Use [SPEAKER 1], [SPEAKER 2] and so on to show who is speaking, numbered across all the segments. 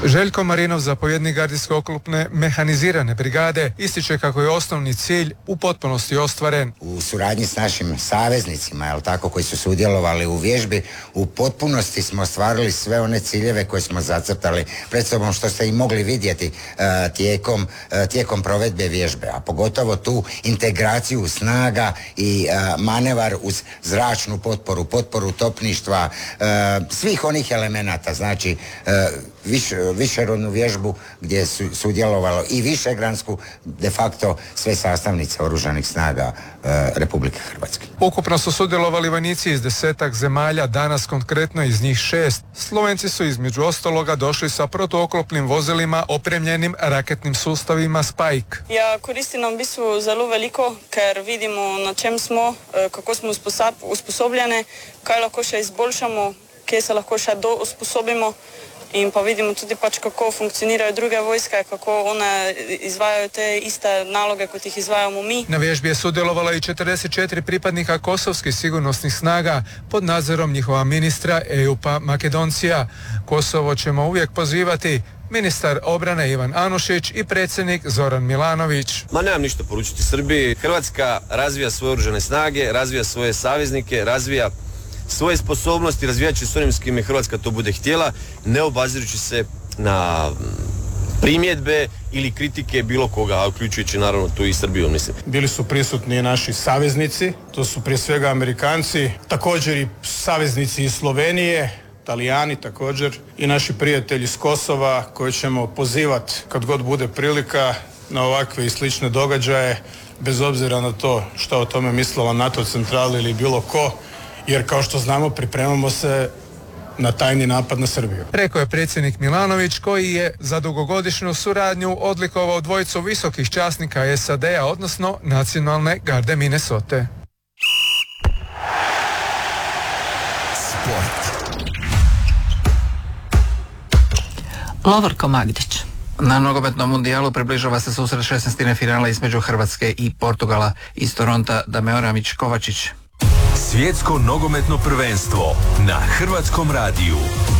[SPEAKER 1] Željko Marinov, zapovjednik gardijske oklopne mehanizirane brigade, ističe kako je osnovni cilj u potpunosti ostvaren.
[SPEAKER 2] U suradnji s našim saveznicima, jel tako, koji su sudjelovali u vježbi, u potpunosti smo ostvarili sve one ciljeve koje smo zacrtali pred sobom, što ste i mogli vidjeti tijekom provedbe vježbe, a pogotovo tu integraciju snaga i manevar uz zračnu potporu topništva, svih onih elemenata, znači višerodnu vježbu gdje su sudjelovalo i višegransku, de facto sve sastavnice Oružanih snaga Republike Hrvatske.
[SPEAKER 1] Ukupno su sudjelovali vojnici iz 10 zemalja, danas konkretno iz njih 6. Slovenci su između ostaloga došli sa protuoklopnim vozilima opremljenim raketnim sustavima Spike.
[SPEAKER 3] Ja, koristi nam v bistvu zelo veliko, ker vidimo na čem smo, kako smo usposobljene, kaj lahko še izboljšamo, kje se lahko še usposobimo. In pa vidimo tudi pač, kako funkcionirajo druge vojske, kako one izvajajo te iste naloge, kot ih izvajamo mi.
[SPEAKER 1] Na vježbi je sudjelovalo i 44 pripadnika kosovskih sigurnosnih snaga pod nadzorom njihova ministra Ejupa Makedoncija. Kosovo ćemo uvijek pozivati. Ministar obrane Ivan Anušić i predsjednik Zoran Milanović.
[SPEAKER 4] Nemam ništa poručiti Srbiji. Hrvatska razvija svoje oružane snage, razvija svoje saveznike, razvija svoje sposobnosti, razvijat će s onim s kime Hrvatska to bude htjela, ne obazirući se na primjedbe ili kritike bilo koga, uključujući naravno tu i Srbiju, mislim.
[SPEAKER 5] Bili su prisutni naši saveznici, to su prije svega Amerikanci, također i saveznici iz Slovenije, Talijani također i naši prijatelji iz Kosova koje ćemo pozivati kad god bude prilika na ovakve i slične događaje, bez obzira na to što o tome mislila NATO centrala ili bilo ko, jer kao što znamo pripremamo se na tajni napad na Srbiju.
[SPEAKER 1] Rekao je predsjednik Milanović, koji je za dugogodišnju suradnju odlikovao dvojicu visokih časnika SAD-a, odnosno Nacionalne garde Minnesote.
[SPEAKER 6] Lovorko Magdić. Na nogometnom mundijalu približava se susret 16. finala između Hrvatske i Portugala. Iz Toronta Dameo Ramić-Kovačić.
[SPEAKER 7] Svjetsko nogometno prvenstvo na Hrvatskom radiju.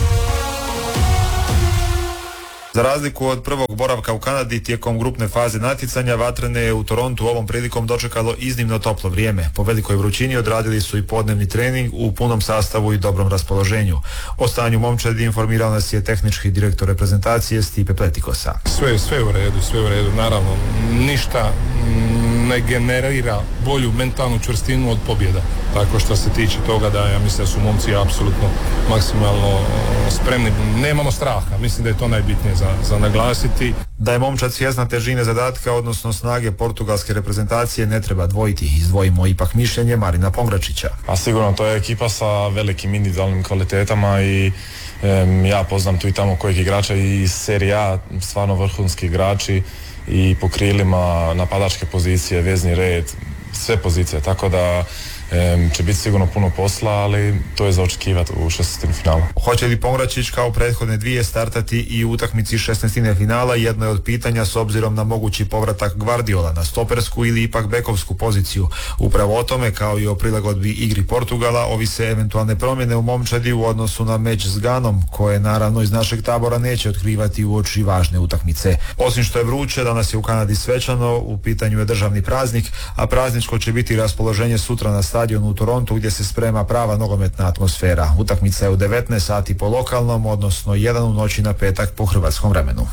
[SPEAKER 8] Za razliku od prvog boravka u Kanadi tijekom grupne faze natjecanja, Vatrene je u Torontu ovom prilikom dočekalo iznimno toplo vrijeme. Po velikoj vrućini odradili su i podnevni trening u punom sastavu i dobrom raspoloženju. O stanju momčadi informirao nas je tehnički direktor reprezentacije Stipe Pletikosa.
[SPEAKER 5] Sve u redu, naravno. Ništa ne generira bolju mentalnu čvrstinu od pobjeda. Tako što se tiče toga da ja mislim da su momci apsolutno maksimalno spremni. Nemamo straha, mislim da je to najbitnije za naglasiti.
[SPEAKER 8] Da je momčad svjesna težine zadatka, odnosno snage portugalske reprezentacije, ne treba dvojiti. Izdvojimo ipak mišljenje Marina Pongračića.
[SPEAKER 9] A sigurno to je ekipa sa velikim individualnim kvalitetama i ja poznam tu i tamo kojeg igrača i iz Serie A, stvarno vrhunski igrači i po krilima, napadačke pozicije, vezni red, sve pozicije, tako da će biti sigurno puno posla, ali to je za očekivati u 16. finalu.
[SPEAKER 8] Hoće li Pongračić kao prethodne dvije startati i u utakmici 16. finala, jedno je od pitanja s obzirom na mogući povratak Gvardiola na stopersku ili ipak bekovsku poziciju. Upravo o tome, kao i o prilagodbi igri Portugala, ovise eventualne promjene u momčadi u odnosu na meč s Ganom, koje naravno iz našeg tabora neće otkrivati uoči važne utakmice. Osim što je vruće, danas je u Kanadi svečano, u pitanju je državni praznik, a prazničko će biti raspoloženje sutra na stadionu u Torontu gdje se sprema prava nogometna atmosfera. Utakmica je u 19 sati po lokalnom, odnosno 1 u noći na petak po hrvatskom vremenu.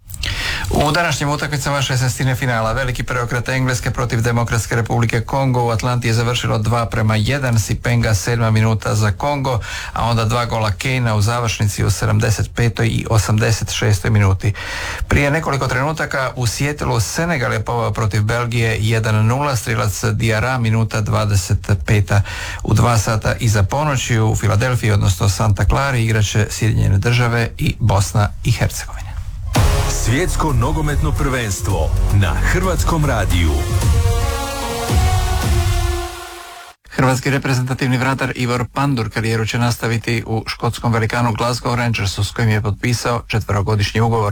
[SPEAKER 6] U današnjim utakmicama 16. finala veliki preokret Engleske protiv Demokratske Republike Kongo u Atlanti je završilo 2:1, Sipenga 7. minuta za Kongo, a onda 2 gola Kanea u završnici u 75. i 86. minuti. Prije nekoliko trenutaka u Sijetelu Senegal je poveo protiv Belgije 1:0, strilac Diarra minuta 25. U 2 sata iza ponoći u Filadelfiji, odnosno Santa Clara, igraće Sjedinjene Države i Bosna i Hercegovina.
[SPEAKER 7] Svjetsko nogometno prvenstvo na Hrvatskom radiju.
[SPEAKER 6] Hrvatski reprezentativni vratar Ivor Pandur karijeru će nastaviti u škotskom velikanu Glasgow Rangersu s kojim je potpisao 4-godišnji ugovor.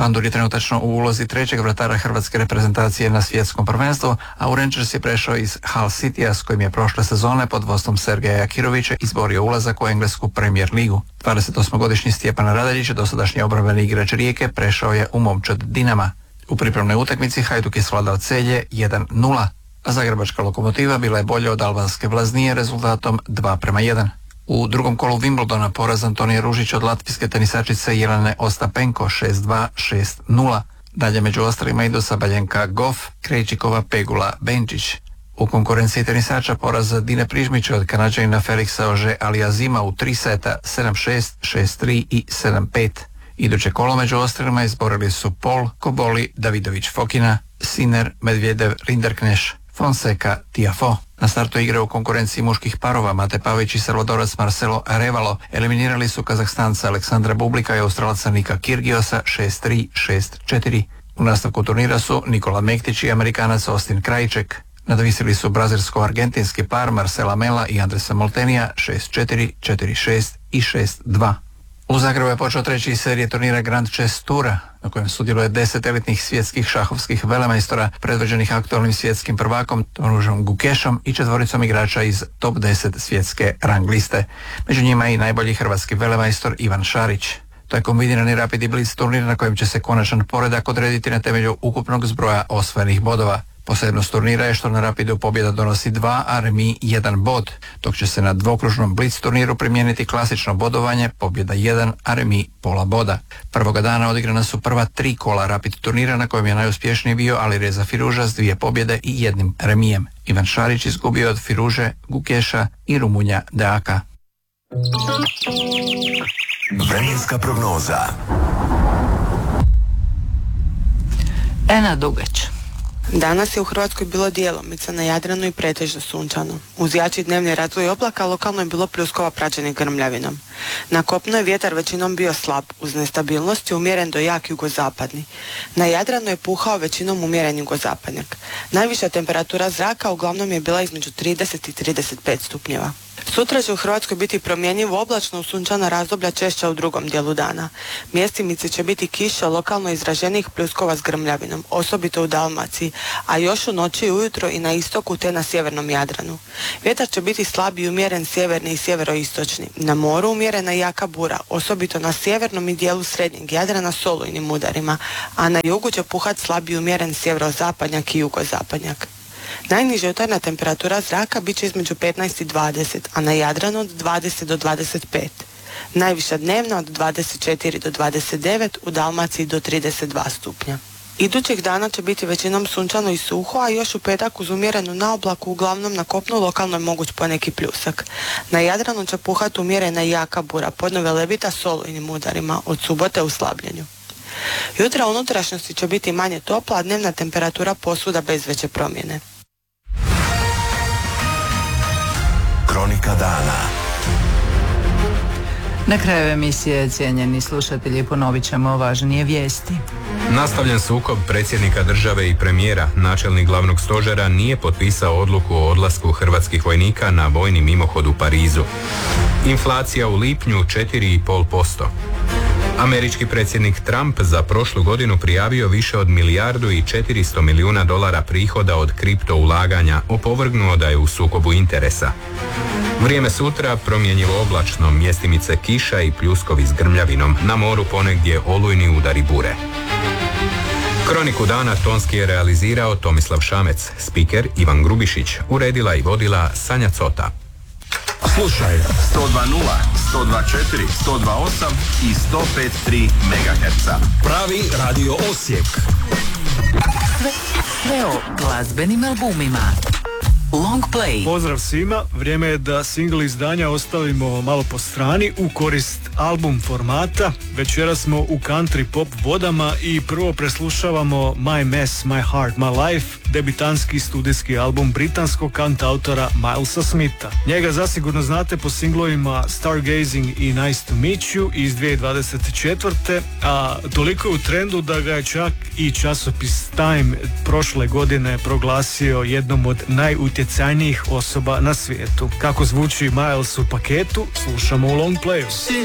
[SPEAKER 6] Pandur je trenutačno u ulozi trećeg vratara hrvatske reprezentacije na svjetskom prvenstvu, a u Rangers je prešao iz Hull Citya s kojim je prošle sezone pod vodstvom Sergeja Jakirovića izborio ulazak u englesku Premier ligu. 28-godišnji Stjepan Radaljić, dosadašnji obrambeni igrač Rijeke, prešao je u momčad Dinama. U pripremnoj utakmici Hajduk je svladao Celje 1-0, a zagrebačka Lokomotiva bila je bolja od albanske Vlaznije rezultatom 2:1. U drugom kolu Wimbledona poraz Antonije Ružić od latvijske tenisačice Jelene Ostapenko 6-2, 6-0. Dalje među ostrima idu Sabaljenka Goff, Krejčikova, Pegula, Benčić. U konkurenciji tenisača poraz Dine Prižmića od Kanađanina Felixa Auger-Aliassima u 3 seta 7-6, 6-3 i 7-5. Iduće kolo među ostrima izborili su Pol, Koboli, Davidović Fokina, Sinner, Medvedev, Rinderkneš, Fonseca, Tiafoe. Na startu igre u konkurenciji muških parova Mate Pavić i Salvadorac Marcelo Arevalo eliminirali su Kazahstanca Aleksandra Bublika i Australca Nika Kyrgiosa 6-3, 6-4. U nastavku turnira su Nikola Mektić i Amerikanac Austin Krajček. Nadovisili su brazilsko-argentinski par Marcela Mela i Andresa Moltenija 6-4, 4-6 i 6-2. U Zagrebu je počeo treći iz serije turnira Grand Chess Toura, na kojem sudjeluje 10 elitnih svjetskih šahovskih velemajstora predvođenih aktualnim svjetskim prvakom Tonužom Gukešom i 4 igrača iz top 10 svjetske rang liste. Među njima i najbolji hrvatski velemajstor Ivan Šarić. To je kombinirani Rapid i Blitz turnir na kojem će se konačan poredak odrediti na temelju ukupnog zbroja osvojenih bodova. Posebnost turnira je što na Rapidu pobjeda donosi 2, a remi 1 bod, dok će se na dvokružnom Blitz turniru primijeniti klasično bodovanje, pobjeda 1, a remi pola boda. Prvoga dana odigrana su prva 3 kola Rapid turnira na kojem je najuspješniji bio Alireza Firuža s 2 pobjede i 1 remijem. Ivan Šarić izgubio od Firuže, Gukeša i Rumunja Deaka.
[SPEAKER 7] Vremenska prognoza.
[SPEAKER 10] Ena Dugać.
[SPEAKER 11] Danas je u Hrvatskoj bilo djelomice na Jadranu i pretežno sunčano. Uz jači dnevni razvoj oblaka lokalno je bilo pljuskova praćenih grmljavinom. Na kopnu je vjetar većinom bio slab, uz nestabilnost je umjeren do jak jugozapadni. Na Jadranu je puhao većinom umjeren jugozapadnjak. Najviša temperatura zraka uglavnom je bila između 30 i 35 stupnjeva. Sutra će u Hrvatskoj biti promjenjivo oblačno uz sunčana razdoblja češća u drugom dijelu dana. Mjestimice će biti kiša lokalno izraženih pljuskova s grmljavinom, osobito u Dalmaciji, a još u noći i ujutro i na istoku te na sjevernom Jadranu. Vjetar će biti slab i umjeren sjeverni i sjeveroistočni. Na moru umjerena jaka bura, osobito na sjevernom i dijelu srednjeg Jadrana s olujnim udarima, a na jugu će puhat slab i umjeren sjeverozapadnjak i jugozapadnjak. Najniža jutarnja temperatura zraka bit će između 15 i 20, a na Jadranu od 20 do 25. Najviša dnevna od 24 do 29, u Dalmaciji do 32 stupnja. Idućih dana će biti većinom sunčano i suho, a još u petak uz umjerenu naoblaku uglavnom na kopnu lokalno je moguć poneki pljusak. Na Jadranu će puhati umjerena i jaka bura, podne levita s olujnim udarima, od subote u slabljenju. Jutra u unutrašnjosti će biti manje topla, a dnevna temperatura posvuda bez veće promjene.
[SPEAKER 7] Kronika dana.
[SPEAKER 10] Na kraju emisije, cijenjeni slušatelji, ponovit ćemo važnije vijesti.
[SPEAKER 12] Nastavljen sukob predsjednika države i premijera, načelnik glavnog stožera nije potpisao odluku o odlasku hrvatskih vojnika na vojni mimohod u Parizu. Inflacija u lipnju 4,5%. Američki predsjednik Trump za prošlu godinu prijavio više od $1,4 milijuna prihoda od kripto ulaganja, opovrgnuo da je u sukobu interesa. Vrijeme sutra promjenjivo oblačno, mjestimice kiša i pljuskovi s grmljavinom, na moru ponegdje olujni udari bure. Kroniku dana tonski je realizirao Tomislav Šamec, spiker Ivan Grubišić, uredila i vodila Sanja Cota.
[SPEAKER 7] Slušaj 102.0, 102.4, 102.8 i 105.3 MHz. Pravi radio Osijek.
[SPEAKER 10] Sve o glazbenim albumima. Long Play.
[SPEAKER 13] Pozdrav svima, vrijeme je da single izdanja ostavimo malo po strani u korist album formata. Večera smo u country pop vodama i prvo preslušavamo My Mess, My Heart, My Life, debitanski studijski album britanskog kantautora Milesa Smitha. Njega zasigurno znate po singlovima Stargazing i Nice to Meet You iz 2024. A toliko je u trendu da ga je čak i časopis Time prošle godine proglasio jednom od najutjecajnijih osoba na svijetu. Kako zvuči Miles u paketu, slušamo u Long Playu.